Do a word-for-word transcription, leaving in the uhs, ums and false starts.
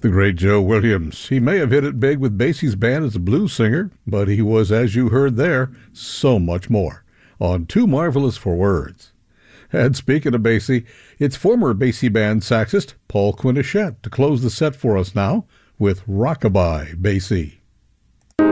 The great Joe Williams. He may have hit it big with Basie's band as a blues singer, but he was, as you heard there, so much more, on Too Marvelous for Words. And speaking of Basie, it's former Basie band saxist Paul Quinichette to close the set for us now with Rockabye Basie.